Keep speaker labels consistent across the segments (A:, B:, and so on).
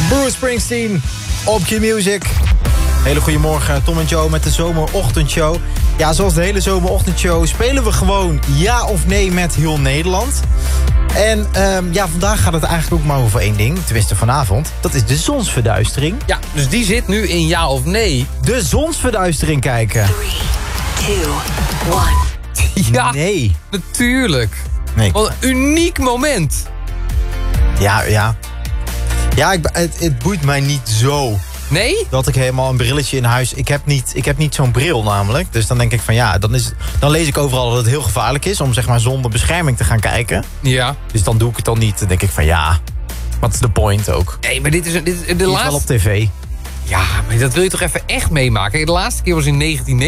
A: Bruce Springsteen op Q-Music. Hele goede morgen, Tom en Joe met de zomerochtendshow. Ja, zoals de hele zomerochtendshow spelen we gewoon ja of nee met heel Nederland. En vandaag gaat het eigenlijk ook maar over één ding. Tenminste vanavond. Dat is de zonsverduistering.
B: Ja, dus die zit nu in ja of nee.
A: De zonsverduistering kijken.
C: 3, 2, 1.
B: Ja,
A: Nee.
B: natuurlijk.
A: Nee.
B: Wat een uniek moment.
A: Ja. Ja, het boeit mij niet zo.
B: Nee?
A: Dat ik helemaal een brilletje in huis... Ik heb niet zo'n bril namelijk. Dus dan denk ik van ja, dan lees ik overal dat het heel gevaarlijk is... om zeg maar zonder bescherming te gaan kijken.
B: Ja.
A: Dus dan doe ik het dan niet. Dan denk ik van ja, wat is de point ook?
B: Nee, maar dit is de
A: Niet
B: laatste...
A: wel op tv.
B: Ja, maar dat wil je toch even echt meemaken? De laatste keer was in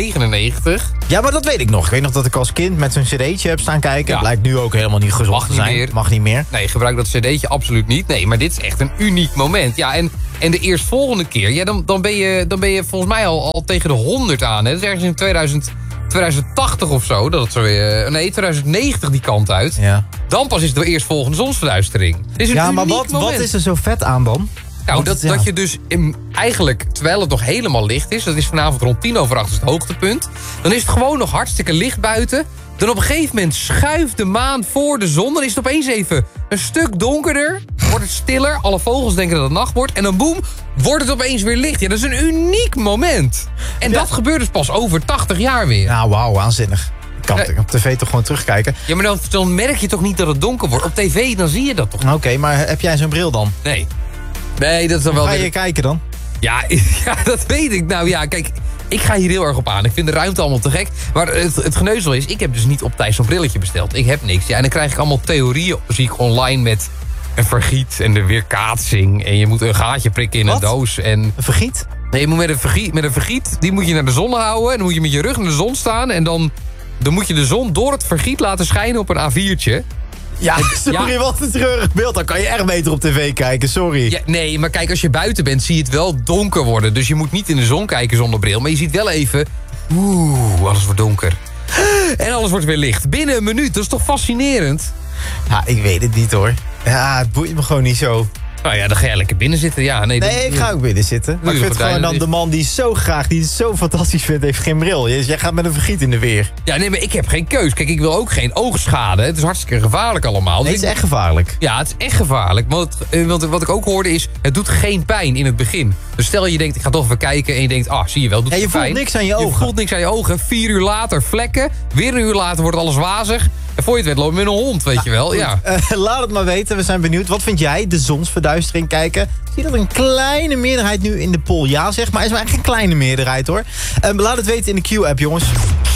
B: 1999.
A: Ja, maar dat weet ik nog. Ik weet nog dat ik als kind met zo'n cd'tje heb staan kijken.
B: Ja.
A: Blijkt nu ook helemaal niet gezond
B: Mag
A: te
B: niet
A: zijn.
B: meer.
A: Mag niet meer.
B: Nee, gebruik dat cd'tje absoluut niet. Nee, maar dit is echt een uniek moment. Ja, en de eerstvolgende keer, ja, dan ben je volgens mij al tegen de 100 aan. Hè? Dat is ergens in 2080 of zo. Dat het zo weer, nee, 2090 die kant uit.
A: Ja,
B: Dan pas is de eerstvolgende zonsverduistering. Dit is een
A: ja maar
B: uniek
A: wat
B: moment.
A: is er zo vet aan dan?
B: Nou,
A: Want,
B: dat je dus eigenlijk, terwijl het nog helemaal licht is... dat is vanavond rond 7:50 is het hoogtepunt... dan is het gewoon nog hartstikke licht buiten. Dan op een gegeven moment schuift de maan voor de zon. Dan is het opeens even een stuk donkerder. Wordt het stiller. Alle vogels denken dat het nacht wordt. En dan boem, wordt het opeens weer licht. Ja, dat is een uniek moment. En dat gebeurt dus pas over 80 jaar weer.
A: Nou, wauw, waanzinnig. Ik kan het op tv toch gewoon terugkijken.
B: Ja, maar dan merk je toch niet dat het donker wordt. Op tv, dan zie je dat toch?
A: Oké, maar heb jij zo'n bril dan?
B: Nee. Nee, dat is dan wel...
A: Ga je kijken dan?
B: Ja, dat weet ik. Nou ja, kijk, ik ga hier heel erg op aan. Ik vind de ruimte allemaal te gek. Maar het geneuzel is, ik heb dus niet op tijd zo'n brilletje besteld. Ik heb niks. Ja, en dan krijg ik allemaal theorieën, zie ik online met een vergiet en de weerkaatsing. En je moet een gaatje prikken in een doos. En
A: Een vergiet?
B: nee, je moet met een vergiet, die moet je naar de zon houden. En dan moet je met je rug naar de zon staan. En dan moet je de zon door het vergiet laten schijnen op een A4'tje.
A: Ja, sorry, wat een treurig beeld. Dan kan je echt beter op tv kijken, sorry.
B: Ja, nee, maar kijk, als je buiten bent, zie je het wel donker worden. Dus je moet niet in de zon kijken zonder bril. Maar je ziet wel even... alles wordt donker. En alles wordt weer licht. Binnen een minuut, dat is toch fascinerend?
A: Ja, ik weet het niet hoor. Ja, het boeit me gewoon niet zo.
B: Nou ja, dan ga je lekker binnen zitten. Ja, nee,
A: Ik ga ook binnen zitten. Maar ik vind gewoon dan de man die het zo fantastisch vindt, heeft geen bril. Jij gaat met een vergiet in de weer.
B: Ja, nee, maar ik heb geen keus. Kijk, ik wil ook geen oogschade. Het is hartstikke gevaarlijk allemaal.
A: Nee, het is echt gevaarlijk.
B: Ja, het is echt gevaarlijk. Want wat ik ook hoorde is, het doet geen pijn in het begin. Dus stel je denkt, ik ga toch even kijken en je denkt, zie je wel, doet
A: Ja, je
B: geen pijn.
A: voelt niks aan je ogen.
B: Je voelt niks aan je ogen. 4 uur later vlekken. Weer een uur later wordt alles wazig. En voor je het weet loop je met een hond, weet je wel. Ja.
A: Laat het maar weten, we zijn benieuwd. Wat vind jij, de zonsverduistering kijken? Zie je dat een kleine meerderheid nu in de poll ja zegt. Maar is maar echt een kleine meerderheid hoor. Laat het weten in de Q-app jongens.